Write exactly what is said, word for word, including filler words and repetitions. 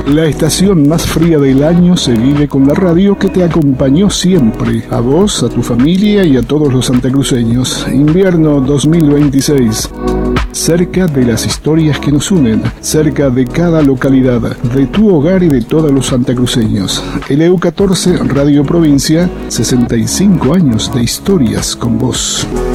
La estación más fría del año se vive con la radio que te acompañó siempre, a vos, a tu familia y a todos los santacruceños. Invierno dos mil veintiséis. Cerca de las historias que nos unen, cerca de cada localidad, de tu hogar y de todos los santacruceños. L U catorce, Radio Provincia, sesenta y cinco años de historias con vos.